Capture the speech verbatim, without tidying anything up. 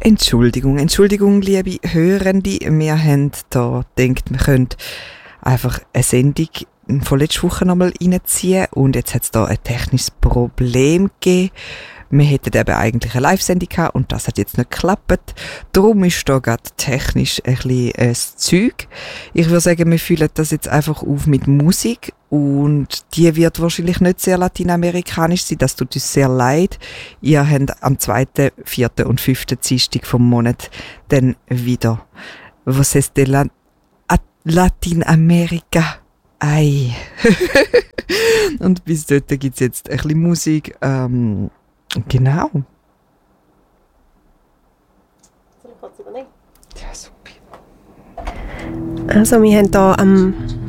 Entschuldigung, Entschuldigung, liebe Hörende. Wir haben da gedacht, wir können einfach eine Sendung von letzter Woche nochmal reinziehen und jetzt hat es da ein technisches Problem gegeben. Wir hätten eben eigentlich eine Live-Sendung gehabt und das hat jetzt nicht geklappt. Darum ist da gerade technisch ein bisschen ein Zeug. Ich würde sagen, wir füllen das jetzt einfach auf mit Musik und die wird wahrscheinlich nicht sehr lateinamerikanisch sein. Das tut uns sehr leid. Ihr habt am zweiten, vierten und fünften Dienstag vom Monat dann wieder «Was es de la Lateinamerika?» Ei. Und bis dort gibt es jetzt ein bisschen Musik. Ähm, genau. Ja, super. Also wir haben hier am